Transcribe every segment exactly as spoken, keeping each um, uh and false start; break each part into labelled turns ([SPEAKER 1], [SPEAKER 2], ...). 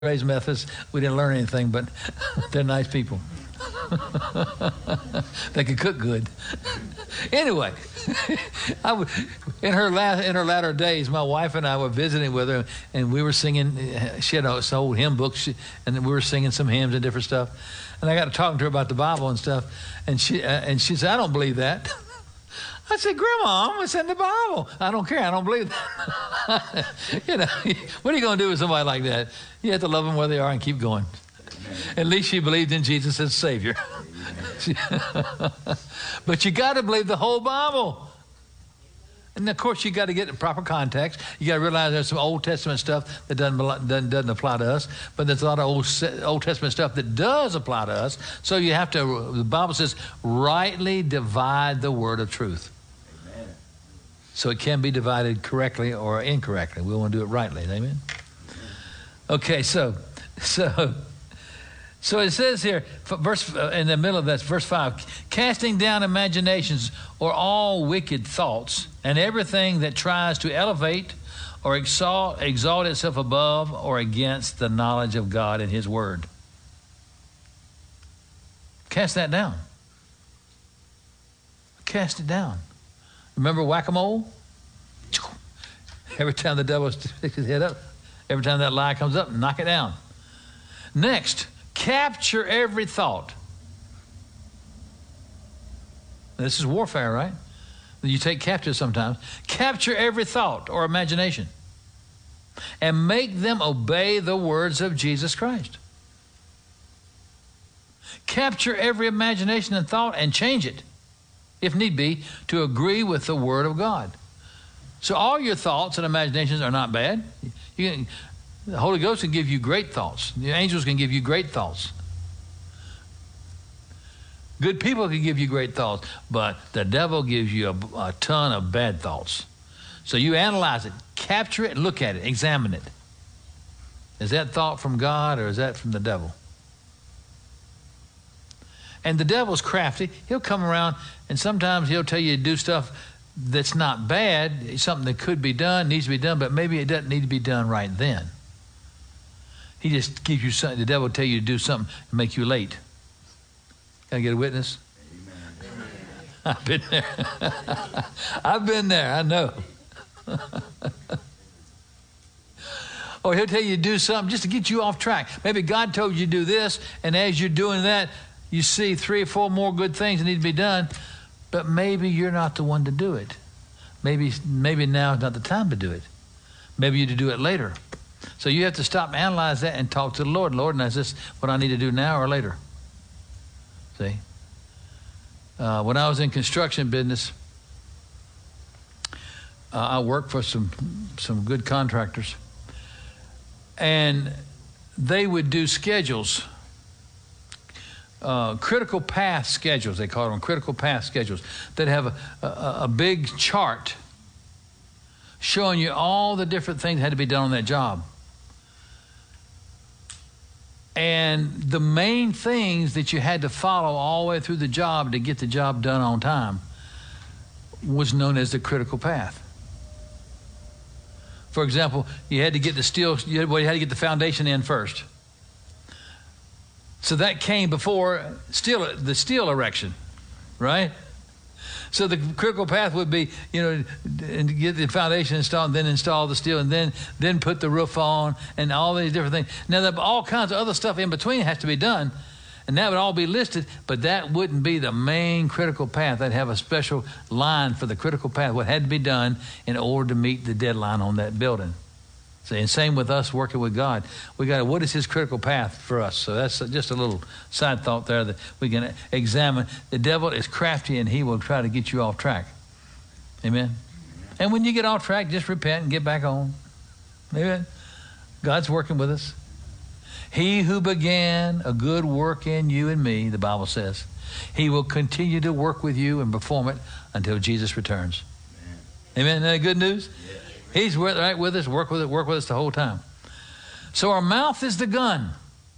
[SPEAKER 1] Raised Methodists, we didn't learn anything, but they're nice people. They can cook good. Anyway, I w- in her last, in her latter days, my wife and I were visiting with her, and we were singing. She had an old hymn book, she, and we were singing some hymns and different stuff. And I got to talking to her about the Bible and stuff, and she uh, and she said, "I don't believe that." I said, "Grandma, it's in the Bible." "I don't care. I don't believe that." You know, what are you going to do with somebody like that? You have to love them where they are and keep going. At least she believed in Jesus as Savior. But you got to believe the whole Bible. And of course, you got to get the proper context. You got to realize there's some Old Testament stuff that doesn't, doesn't, doesn't apply to us, but there's a lot of Old, Old Testament stuff that does apply to us. So you have to, the Bible says, rightly divide the word of truth. Amen. So it can be divided correctly or incorrectly. We want to do it rightly. Amen? Amen. Okay, so, so, so it says here, verse uh, in the middle of that, verse five, casting down imaginations or all wicked thoughts and everything that tries to elevate or exalt, exalt itself above or against the knowledge of God and His Word. Cast that down. Cast it down. Remember whack-a-mole? Every time the devil sticks his head up, every time that lie comes up, knock it down. Next, capture every thought. This is warfare, right? You take captive sometimes. Capture every thought or imagination and make them obey the words of Jesus Christ. Capture every imagination and thought and change it, if need be, to agree with the Word of God. So all your thoughts and imaginations are not bad. You can, the Holy Ghost can give you great thoughts. The angels can give you great thoughts. Good people can give you great thoughts, but the devil gives you a, a ton of bad thoughts. So you analyze it, capture it, look at it, examine it. Is that thought from God or is that from the devil? And the devil's crafty. He'll come around and sometimes he'll tell you to do stuff that's not bad, something that could be done, needs to be done, but maybe it doesn't need to be done right then. He just gives you something. The devil will tell you to do something and make you late. Can I get a witness? Amen. I've been there. I've been there. I know. Or he'll tell you to do something just to get you off track. Maybe God told you to do this, and as you're doing that, you see three or four more good things that need to be done, but maybe you're not the one to do it. Maybe, maybe now is not the time to do it. Maybe you to do it later. So you have to stop and analyze that and talk to the Lord. Lord, is this what I need to do now or later? See? Uh, when I was in construction business, uh, I worked for some some good contractors, and they would do schedules, uh, critical path schedules. They call them critical path schedules. That have a, a, a big chart showing you all the different things that had to be done on that job. And the main things that you had to follow all the way through the job to get the job done on time was known as the critical path. For example, you had to get the steel, you had, well, you had to get the foundation in first. So that came before steel, the steel erection, right? So the critical path would be, you know, and get the foundation installed, and then install the steel, and then then put the roof on, and all these different things. Now, there all kinds of other stuff in between has to be done, and that would all be listed, but that wouldn't be the main critical path. They'd have a special line for the critical path, what had to be done in order to meet the deadline on that building. See, and same with us working with God. We got to, what is His critical path for us? So that's just a little side thought there that we can examine. The devil is crafty and he will try to get you off track. Amen? And when you get off track, just repent and get back on. Amen? God's working with us. He who began a good work in you and me, the Bible says, He will continue to work with you and perform it until Jesus returns. Amen? Amen? Isn't that good news? Yeah. He's right with us, work with it, work with us the whole time. So our mouth is the gun.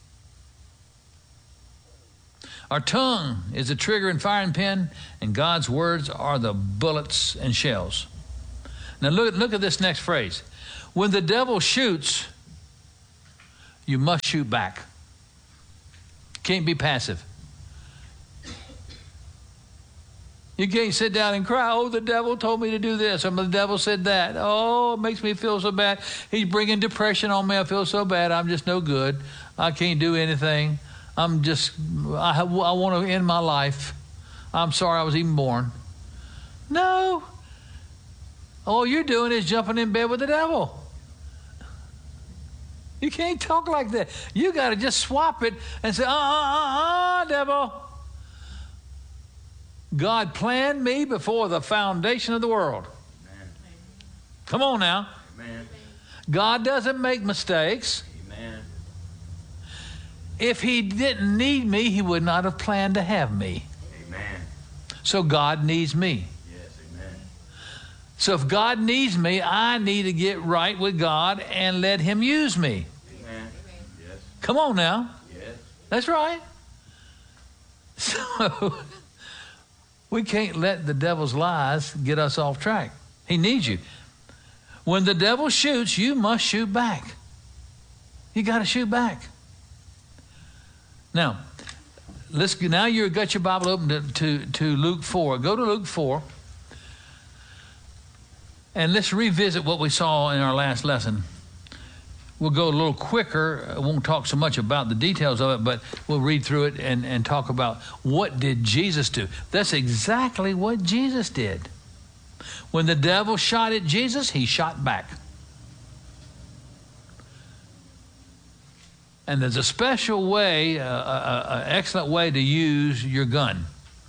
[SPEAKER 1] Our tongue is the trigger and firing pin, and God's words are the bullets and shells. Now look, look at this next phrase. When the devil shoots, You must shoot back. Can't be passive. You can't sit down and cry, oh, the devil told me to do this, or the devil said that. Oh, it makes me feel so bad. He's bringing depression on me. I feel so bad. I'm just no good. I can't do anything. I'm just, I, I want to end my life. I'm sorry I was even born. No. All you're doing is jumping in bed with the devil. You can't talk like that. You got to just swap it and say, uh, uh, uh, uh, devil. God planned me before the foundation of the world. Amen. Come on now. Amen. God doesn't make mistakes. Amen. If he didn't need me, he would not have planned to have me. Amen. So God needs me. Yes, amen. So if God needs me, I need to get right with God and let him use me. Amen. Yes. Come on now. Yes. That's right. So we can't let the devil's lies get us off track. He needs you. When the devil shoots, you must shoot back. You got to shoot back. Now, let's now you've got your Bible open to, to, to Luke four. Go to Luke four. And let's revisit what we saw in our last lesson. We'll go a little quicker. I won't talk so much about the details of it, but we'll read through it and, and talk about what did Jesus do. That's exactly what Jesus did. When the devil shot at Jesus, he shot back. And there's a special way, an uh, uh, excellent way to use your gun.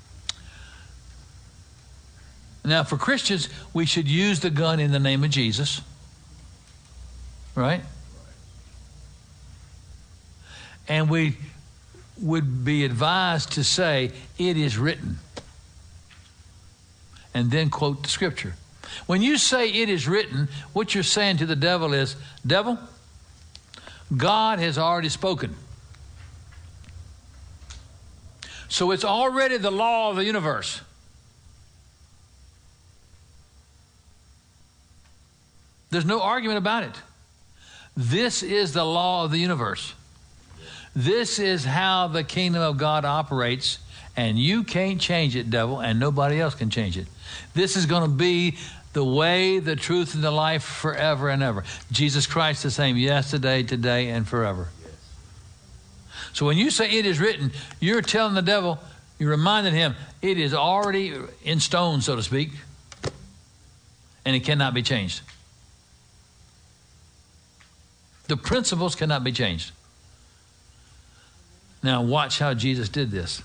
[SPEAKER 1] Now, for Christians, we should use the gun in the name of Jesus. Right? And we would be advised to say, it is written. And then quote the scripture. When you say it is written, what you're saying to the devil is, devil, God has already spoken. So it's already the law of the universe. There's no argument about it. This is the law of the universe. This is how the kingdom of God operates, and you can't change it, devil, and nobody else can change it. This is going to be the way, the truth, and the life forever and ever. Jesus Christ the same yesterday, today, and forever. Yes. So when you say it is written, you're telling the devil, you're reminding him, it is already in stone, so to speak, and it cannot be changed. The principles cannot be changed. Now watch how Jesus did this.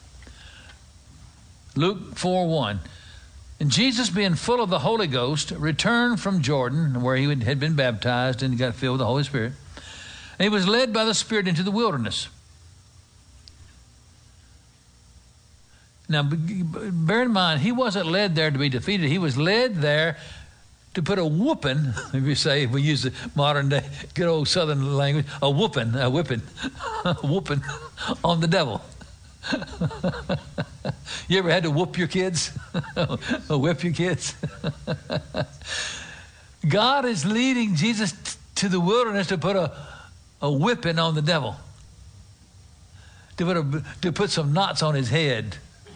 [SPEAKER 1] Luke four one. And Jesus, being full of the Holy Ghost, returned from Jordan, where he had been baptized and got filled with the Holy Spirit. And he was led by the Spirit into the wilderness. Now, bear in mind, he wasn't led there to be defeated. He was led there to put a whooping, if you say, if we use the modern day, good old Southern language, a whooping, a whipping, a whooping on the devil. You ever had to whoop your kids? Whip your kids? God is leading Jesus t- to the wilderness to put a, a whipping on the devil. To put, a, to put some knots on his head.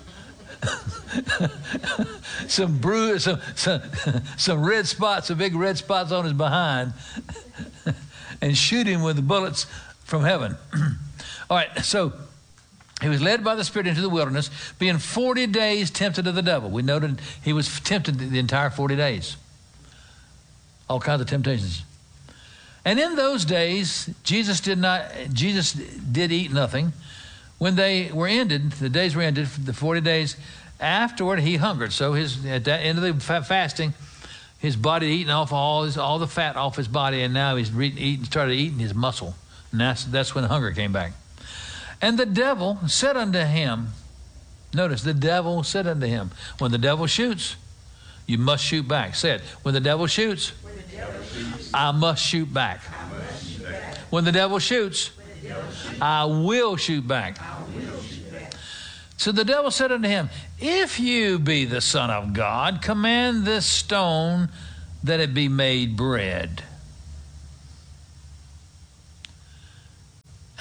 [SPEAKER 1] some bruise, some, some, some red spots, some big red spots on his behind. And shoot him with the bullets from heaven. All right, so he was led by the Spirit into the wilderness, being forty days tempted of the devil. We noted he was tempted the entire forty days. All kinds of temptations. And in those days, Jesus did not, Jesus did eat nothing. When they were ended, the days were ended, the forty days, afterward he hungered. So his at the end of the fasting, his body eating off all his, all the fat off his body, and now he's re- eating, started eating his muscle. And that's, that's when hunger came back. And the devil said unto him, notice, the devil said unto him, when the devil shoots, you must shoot back. Say it, when the devil shoots, when the devil shoots I must shoot back. I must shoot back. When the devil shoots, when the devil shoots I will shoot back. I will shoot back. So the devil said unto him, if you be the Son of God, command this stone that it be made bread.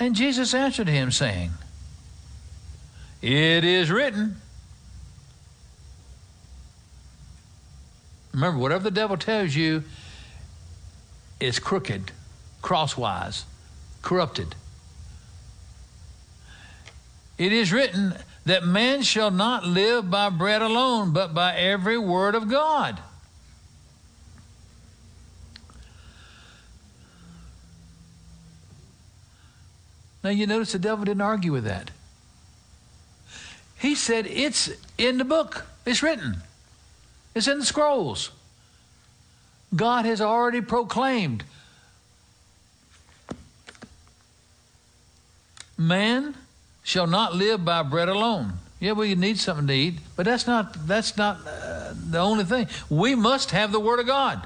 [SPEAKER 1] And Jesus answered him, saying, it is written. Remember, whatever the devil tells you is crooked, crosswise, corrupted. It is written that man shall not live by bread alone, but by every word of God. Now you notice the devil didn't argue with that. He said, it's in the book. It's written. It's in the scrolls. God has already proclaimed. Man shall not live by bread alone. Yeah, we need something to eat, but that's not, that's not uh, the only thing. We must have the Word of God.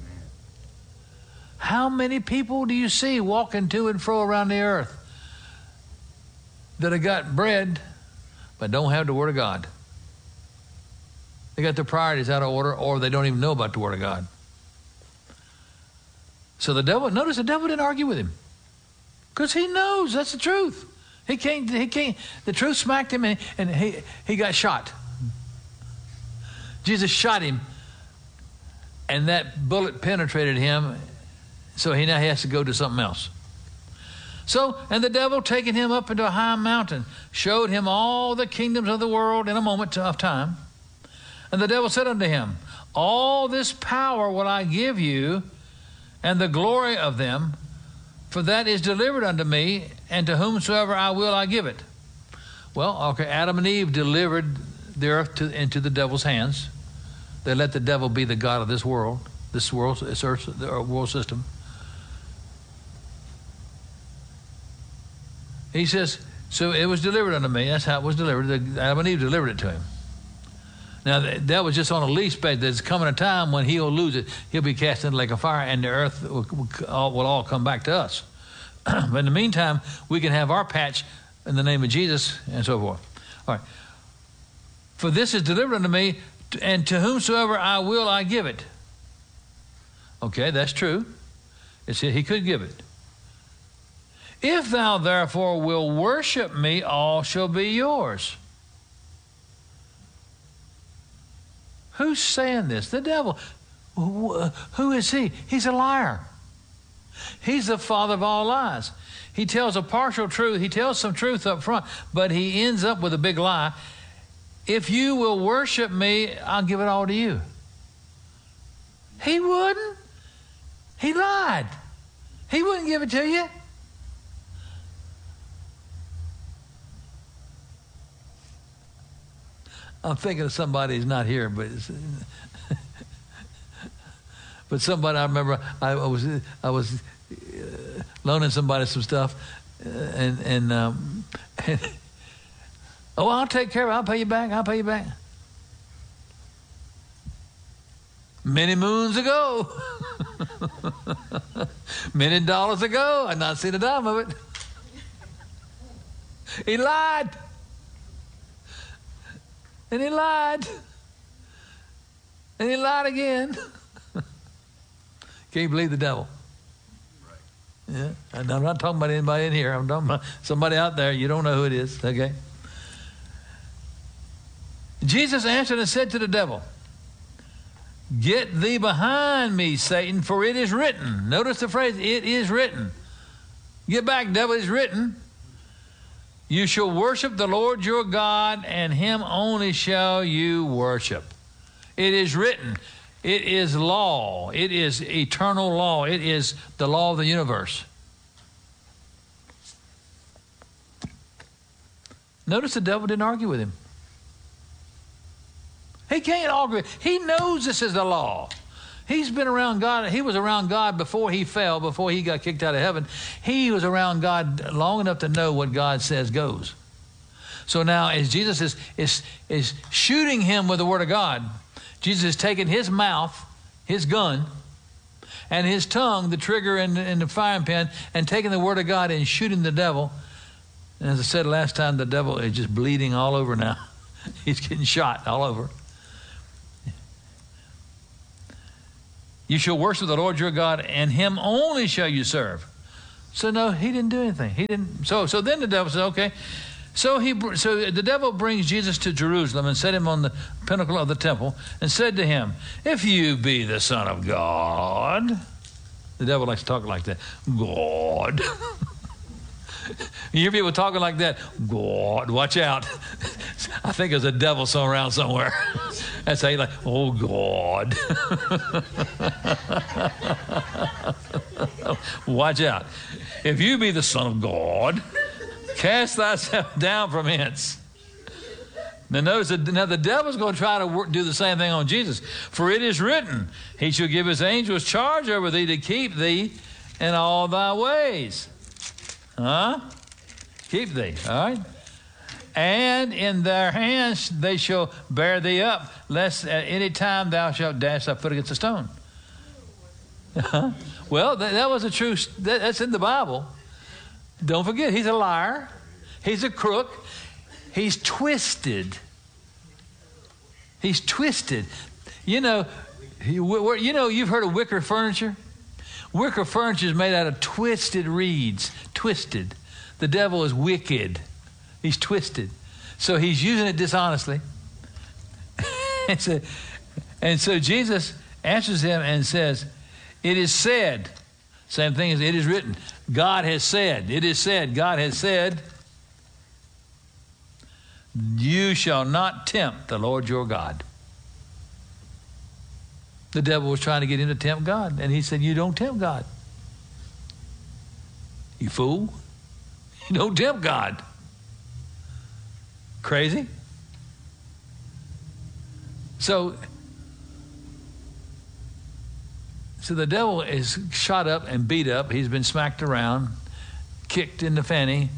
[SPEAKER 1] How many people do you see walking to and fro around the earth that have got bread but don't have the Word of God? They got their priorities out of order, or they don't even know about the Word of God. So the devil, notice the devil didn't argue with him, because he knows that's the truth. He can't, he can't, the truth smacked him, and, and he, he got shot. Jesus shot him, and that bullet penetrated him, so he now he has to go to something else. So, and the devil, taking him up into a high mountain, showed him all the kingdoms of the world in a moment of time. And the devil said unto him, all this power will I give you, and the glory of them, for that is delivered unto me, and to whomsoever I will I give it. Well, okay, Adam and Eve delivered the earth to, into the devil's hands. They let the devil be the god of this world, this world, this earth, the world system. He says, so it was delivered unto me. That's how it was delivered. Adam and Eve delivered it to him. Now, that was just on a lease basis. There's coming a time when he'll lose it. He'll be cast into the lake of fire, and the earth will, will, all, will all come back to us. But in the meantime, we can have our patch in the name of Jesus and so forth. All right. For this is delivered unto me, and to whomsoever I will, I give it. Okay, that's true. It's, he could give it. If thou therefore will worship me, all shall be yours. Who's saying this? The devil. Who is he? He's a liar. He's the father of all lies. He tells a partial truth. He tells some truth up front, but he ends up with a big lie. If you will worship me, I'll give it all to you. He wouldn't. He lied. He wouldn't give it to you. I'm thinking of somebody who's not here, but it's, but somebody I remember I, I was I was uh, loaning somebody some stuff, uh, and and, um, and oh, I'll take care of it. I'll pay you back. I'll pay you back. Many moons ago, many dollars ago, I'd not seen a dime of it. He lied. And he lied. And he lied again. Can't believe the devil. Yeah, and I'm not talking about anybody in here. I'm talking about somebody out there. You don't know who it is, okay? Jesus answered and said to the devil, get thee behind me, Satan, for it is written. Notice the phrase, it is written. Get back, devil, it's written. You shall worship the Lord your God, and him only shall you worship. It is written. It is law. It is eternal law. It is the law of the universe. Notice the devil didn't argue with him. He can't argue. He knows this is the law. He's been around God. He was around God before he fell, before he got kicked out of heaven. He was around God long enough to know what God says goes. So now as Jesus is, is, is shooting him with the word of God, Jesus is taking his mouth, his gun, and his tongue, the trigger in, in the firing pin, and taking the word of God and shooting the devil. And as I said last time, the devil is just bleeding all over now. He's getting shot all over. You shall worship the Lord your God, and him only shall you serve. So no, he didn't do anything. He didn't. So so then the devil said, okay. So he so the devil brings Jesus to Jerusalem and set him on the pinnacle of the temple and said to him, if you be the Son of God. The devil likes to talk like that. God. You hear people talking like that? God, watch out. I think there's a devil somewhere around somewhere. That's how you like, oh God. Watch out. If you be the Son of God, cast thyself down from hence. Now notice that now the devil's going to try to work, do the same thing on Jesus. For it is written, he shall give his angels charge over thee to keep thee in all thy ways. Huh? Keep thee, all right? And in their hands they shall bear thee up, lest at any time thou shalt dash thy foot against a stone. Uh-huh. Well, that, that was a true, that, that's in the Bible. Don't forget, he's a liar. He's a crook. He's twisted. He's twisted. You know, he, you know, you've heard of wicker furniture? Wicker furniture is made out of twisted reeds. Twisted. The devil is wicked. He's twisted. So he's using it dishonestly. and, so, and so Jesus answers him and says, it is said. Same thing as it is written. God has said. It is said. God has said, you shall not tempt the Lord your God. The devil was trying to get him to tempt God. And he said, you don't tempt God. You fool. You don't tempt God. Crazy? So, so the devil is shot up and beat up. He's been smacked around, kicked in the fanny.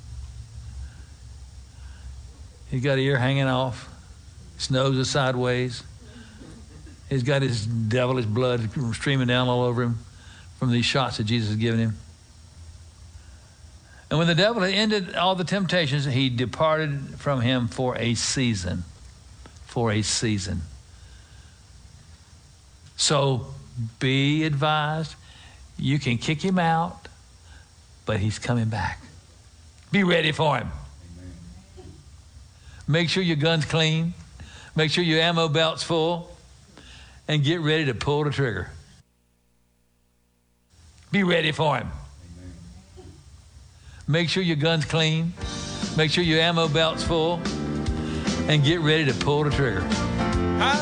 [SPEAKER 1] He's got an ear hanging off. His nose is sideways. He's got his devilish blood streaming down all over him from these shots that Jesus has given him. And when the devil had ended all the temptations, he departed from him for a season. For a season. So be advised, you can kick him out, but he's coming back. Be ready for him. Make sure your gun's clean. Make sure your ammo belt's full. And get ready to pull the trigger. Be ready for him. Make sure your gun's clean. Make sure your ammo belt's full. And get ready to pull the trigger.